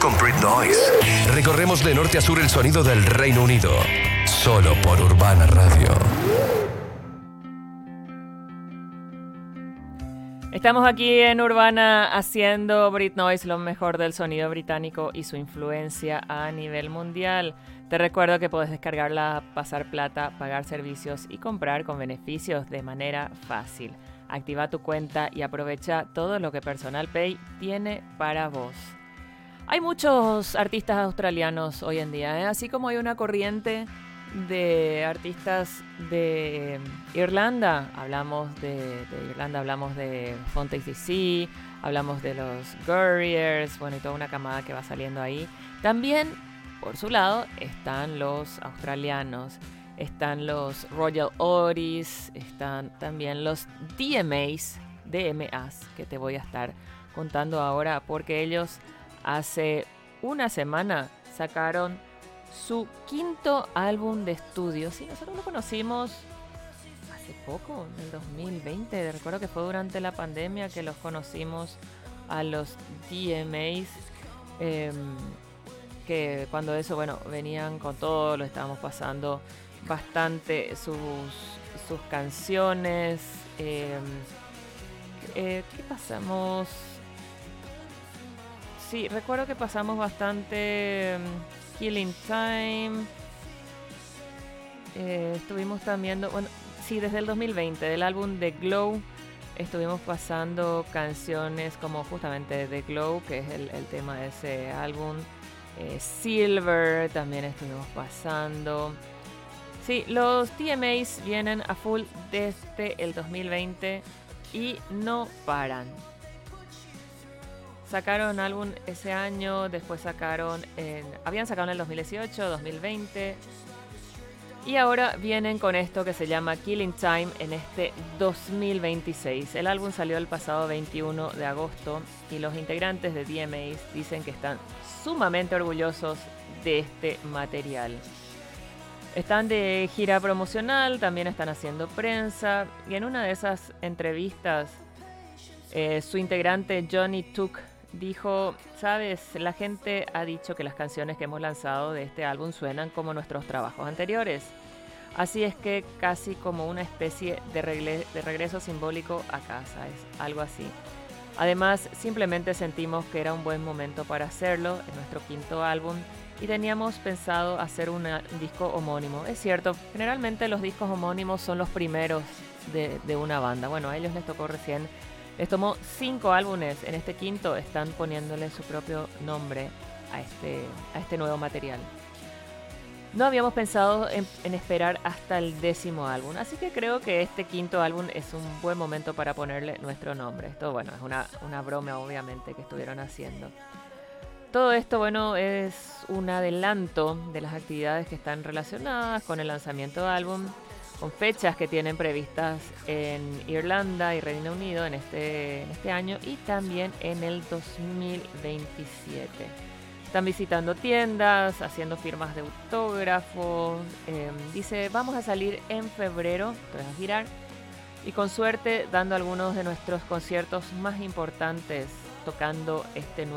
con Brit Noise. Recorremos de norte a sur el sonido del Reino Unido. Solo por Urbana Radio. Estamos aquí en Urbana haciendo Brit Noise, lo mejor del sonido británico y su influencia a nivel mundial. Te recuerdo que puedes descargar la app, pasar plata, pagar servicios y comprar con beneficios de manera fácil. Activa tu cuenta y aprovecha todo lo que Personal Pay tiene para vos. Hay muchos artistas australianos hoy en día, así como hay una corriente de artistas de Irlanda. Hablamos de Irlanda, hablamos de Fontaines DC, hablamos de los Gurriers, bueno, y toda una camada que va saliendo ahí. También, por su lado, están los australianos, están los Royal Otis, están también los DMAs, que te voy a estar contando ahora, porque ellos hace una semana sacaron su quinto álbum de estudio. Sí, nosotros lo conocimos hace poco, en el 2020. Recuerdo que fue durante la pandemia que los conocimos a los DMAs. Que cuando eso, bueno, venían con todo, lo estábamos pasando bastante sus canciones. ¿Qué pasamos? Sí, recuerdo que pasamos bastante Killing Time. Estuvimos también, bueno, sí, desde el 2020, del álbum The Glow, estuvimos pasando canciones como justamente The Glow, que es el tema de ese álbum. Silver también estuvimos pasando. Sí, los DMAs vienen a full desde el 2020 y no paran. Sacaron álbum ese año, después habían sacado en el 2018, 2020 y ahora vienen con esto que se llama Killing Time en este 2026. El álbum salió el pasado 21 de agosto y los integrantes de DMAs dicen que están sumamente orgullosos de este material. Están de gira promocional, también están haciendo prensa y en una de esas entrevistas su integrante Johnny Took dijo: sabes, la gente ha dicho que las canciones que hemos lanzado de este álbum suenan como nuestros trabajos anteriores. Así es que casi como una especie de regreso simbólico a casa, es algo así. Además, simplemente sentimos que era un buen momento para hacerlo en nuestro quinto álbum y teníamos pensado hacer un disco homónimo. Es cierto, generalmente los discos homónimos son los primeros de una banda. Bueno, a ellos les tocó recién. Les tomó 5 álbumes, en este quinto están poniéndole su propio nombre a este nuevo material. No habíamos pensado en esperar hasta el 10º álbum, así que creo que este quinto álbum es un buen momento para ponerle nuestro nombre. Esto, bueno, es una broma obviamente que estuvieron haciendo. Todo esto, bueno, es un adelanto de las actividades que están relacionadas con el lanzamiento del álbum, con fechas que tienen previstas en Irlanda y Reino Unido en este año y también en el 2027. Están visitando tiendas, haciendo firmas de autógrafos. Dice, vamos a salir en febrero, entonces a girar, y con suerte dando algunos de nuestros conciertos más importantes, tocando este nuevo